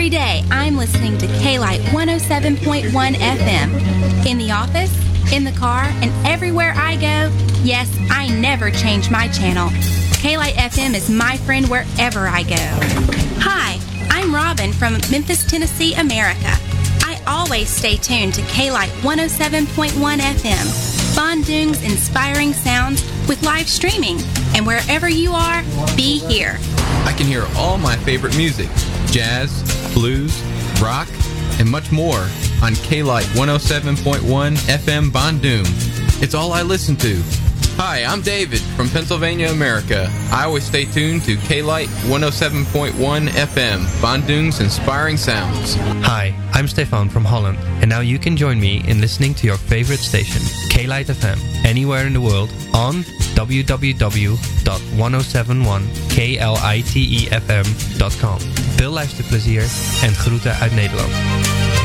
Every day, I'm listening to K-Light 107.1 FM. In the office, in the car, and everywhere I go, yes, I never change my channel. K-Light FM is my friend wherever I go. Hi, I'm Robin from Memphis, Tennessee, America. I always stay tuned to K-Light 107.1 FM. Bandung's inspiring sounds with live streaming. And wherever you are, be here. I can hear all my favorite music, jazz, blues, rock, and much more on K-Light 107.1 FM Bandung. It's all I listen to. Hi, I'm David from Pennsylvania, America. I always stay tuned to K-Light 107.1 FM, Bandung's inspiring sounds. Hi, I'm Stefan from Holland, and now you can join me in listening to your favorite station, K-Light FM, anywhere in the world on www.1071klitefm.com. Veel luisterplezier en groeten uit Nederland.